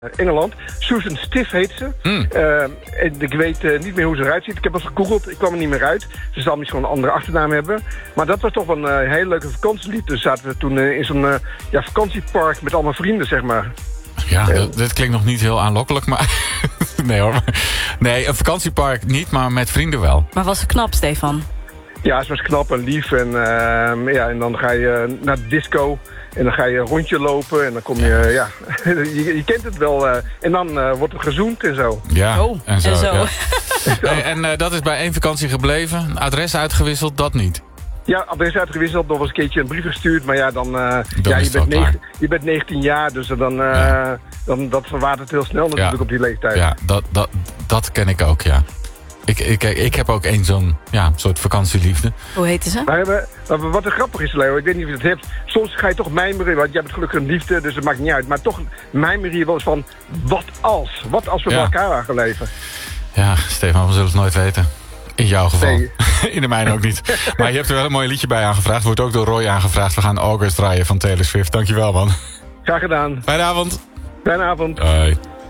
Engeland. Susan Stiff heet ze. En ik weet niet meer hoe ze eruit ziet. Ik heb al gegoogeld, ik kwam er niet meer uit. Ze zal misschien gewoon een andere achternaam hebben. Maar dat was toch een hele leuke vakantielied. Dus zaten we toen in zo'n vakantiepark met allemaal vrienden, zeg maar. Ja, dit klinkt nog niet heel aanlokkelijk, maar... nee hoor. Nee, een vakantiepark niet, maar met vrienden wel. Maar was ze knap, Stefan? Ja, ze was knap en lief. En dan ga je naar de disco. En dan ga je een rondje lopen en dan kom je, je kent het wel. En dan wordt er gezoend en zo. Ja, en zo. Ja. Hey, en dat is bij één vakantie gebleven. Adres uitgewisseld, dat niet? Ja, adres uitgewisseld, nog eens een keertje een brief gestuurd. Maar ja, je bent 19 jaar, dus dan dat verwatert heel snel natuurlijk op die leeftijd. Ja, dat ken ik ook, ja. Ik heb ook één zo'n soort vakantieliefde. Hoe heette ze? Maar wat er grappig is, Leo, ik weet niet of je het hebt. Soms ga je toch mijmeren, want jij bent gelukkig een liefde, dus het maakt niet uit. Maar toch mijmer je wel eens van, wat als we bij elkaar waren geleven? Ja, Stefan, we zullen het nooit weten. In jouw geval. Nee. In de mijne ook niet. Maar je hebt er wel een mooi liedje bij aangevraagd. Wordt ook door Roy aangevraagd. We gaan August draaien van Taylor Swift. Dankjewel, man. Graag gedaan. Fijne avond. Fijne avond. Hoi.